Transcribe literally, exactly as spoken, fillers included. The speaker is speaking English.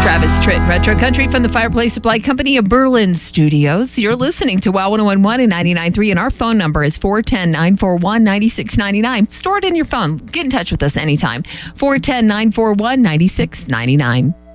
Travis Tritt, Retro Country from the Fireplace Supply Company of Berlin Studios. You're listening to Wow one oh one point one and ninety-nine point three, and our phone number is four one zero, nine four one, nine six nine nine. Store it in your phone. Get in touch with us anytime. four one zero, nine four one, nine six nine nine.